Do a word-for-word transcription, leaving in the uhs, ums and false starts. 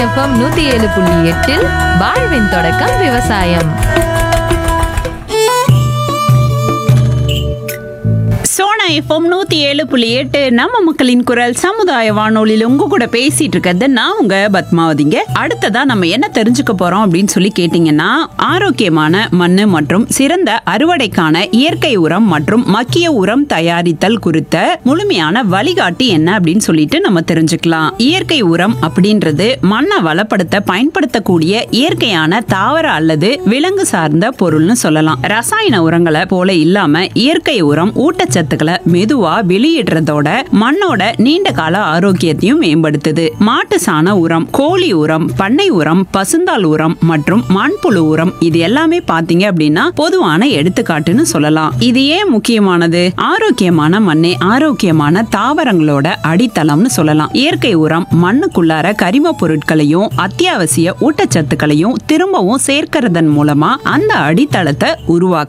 FM நூத்தி ஏழு புள்ளி எட்டில் வாழ்வின் தொடக்கம் விவசாயம். சோனா எஃப்எம் நூத்தி ஏழு புள்ளி எட்டு நம்ம மக்களின் குரல் சமுதாய வானொலியில உங்க கூட பேசிட்டு இருக்கிறது நான் உங்க பத்மாவதிங்க. அடுத்ததா நம்ம என்ன தெரிஞ்சுக்க போறோம் அப்படின்னு சொல்லி கேட்டீங்கன்னா, ஆரோக்கியமான மண்ணு மற்றும் சிறந்த அறுவடைக்கான இயற்கை உரம் மற்றும் மக்கிய உரம் தயாரித்தல் குறித்த முழுமையான வழிகாட்டி என்ன அப்படின்னு சொல்லிட்டு நம்ம தெரிஞ்சுக்கலாம். இயற்கை உரம் அப்படின்றது மண்ணை வளப்படுத்த பயன்படுத்தக்கூடிய இயற்கையான தாவர அல்லது விலங்கு சார்ந்த பொருள்னு சொல்லலாம். ரசாயன உரங்களை போல இல்லாம இயற்கை உரம் ஊட்டச்சத்துக்களை மெதுவா வெளியிடுறதோட மண்ணோட நீண்ட கால ஆரோக்கியத்தையும் மேம்படுத்துது. மாட்டு சாண உரம், கோழி உரம், பண்ணை உரம், பசுந்தாள் உரம் மற்றும் மண்புழு உரம் இது எல்லாமே பாத்தீங்க அப்படின்னா பொதுவான எடுத்துக்காட்டுன்னு சொல்லலாம். இது ஏன் முக்கியமானது? ஆரோக்கியமான மண்ணே ஆரோக்கியமான தாவரங்களோட அடித்தளம்னு சொல்லலாம். இயற்கை உரம் மண்ணுக்குள்ளார கரிம பொருட்களையும் அத்தியாவசிய ஊட்டச்சத்துக்களையும் திரும்பவும் சேர்க்கிறதன் மூலமா அந்த அடித்தளத்தை உருவாக்க